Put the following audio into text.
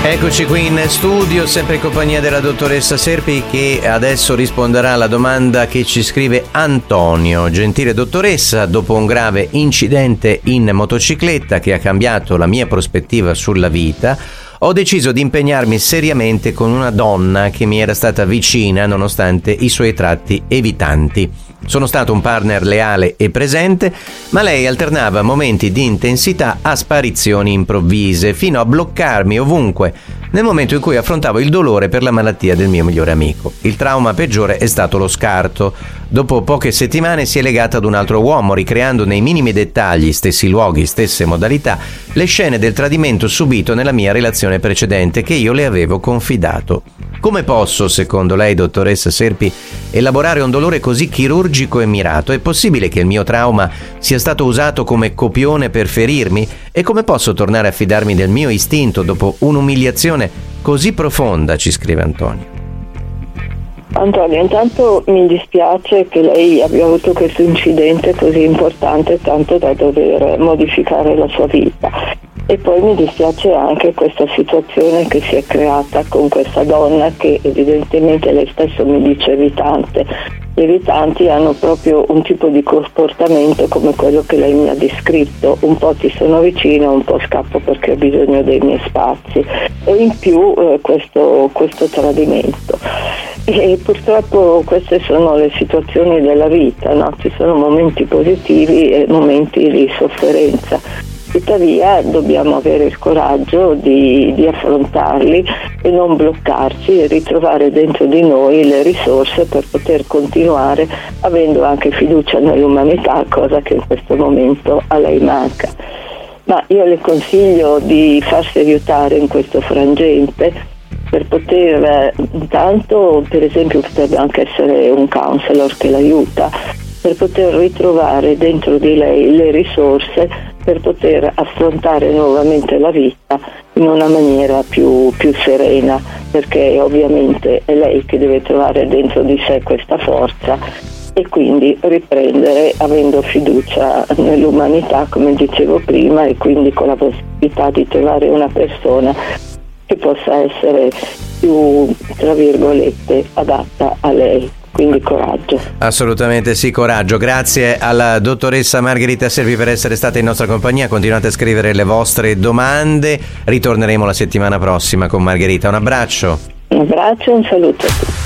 Eccoci qui in studio, sempre in compagnia della dottoressa Serpi, che adesso risponderà alla domanda che ci scrive Antonio. Gentile dottoressa, dopo un grave incidente in motocicletta che ha cambiato la mia prospettiva sulla vita, ho deciso di impegnarmi seriamente con una donna che mi era stata vicina nonostante i suoi tratti evitanti. Sono stato un partner leale e presente, ma lei alternava momenti di intensità a sparizioni improvvise, fino a bloccarmi ovunque nel momento in cui affrontavo il dolore per la malattia del mio migliore amico. Il trauma peggiore è stato lo scarto. Dopo poche settimane si è legata ad un altro uomo, ricreando nei minimi dettagli, stessi luoghi, stesse modalità, le scene del tradimento subito nella mia relazione precedente che io le avevo confidato. Come posso, secondo lei, dottoressa Serpi, elaborare un dolore così chirurgico e mirato? È possibile che il mio trauma sia stato usato come copione per ferirmi? E come posso tornare a fidarmi del mio istinto dopo un'umiliazione così profonda, ci scrive Antonio. Antonio, intanto mi dispiace che lei abbia avuto questo incidente così importante, tanto da dover modificare la sua vita. E poi mi dispiace anche questa situazione che si è creata con questa donna che evidentemente lei stesso mi dice evitante. Gli evitanti hanno proprio un tipo di comportamento come quello che lei mi ha descritto: un po' ti sono vicino, un po' scappo perché ho bisogno dei miei spazi, e in più questo tradimento. E purtroppo queste sono le situazioni della vita, no? Ci sono momenti positivi e momenti di sofferenza. Tuttavia dobbiamo avere il coraggio di affrontarli e non bloccarci, e ritrovare dentro di noi le risorse per poter continuare avendo anche fiducia nell'umanità, cosa che in questo momento a lei manca. Ma io le consiglio di farsi aiutare in questo frangente per poter, intanto per esempio potrebbe anche essere un counselor che l'aiuta, per poter ritrovare dentro di lei le risorse per poter affrontare nuovamente la vita in una maniera più serena, perché ovviamente è lei che deve trovare dentro di sé questa forza e quindi riprendere avendo fiducia nell'umanità, come dicevo prima, e quindi con la possibilità di trovare una persona che possa essere più, tra virgolette, adatta a lei. Quindi coraggio. Assolutamente sì, coraggio. Grazie alla dottoressa Margherita Serpi per essere stata in nostra compagnia. Continuate a scrivere le vostre domande. Ritorneremo la settimana prossima con Margherita. Un abbraccio. Un abbraccio e un saluto a tutti.